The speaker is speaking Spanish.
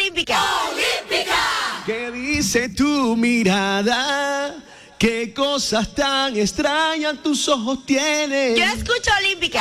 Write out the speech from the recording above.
Olímpica. Olímpica. ¿Qué dice tu mirada? ¿Qué cosas tan extrañas tus ojos tienen? Yo escucho Olímpica.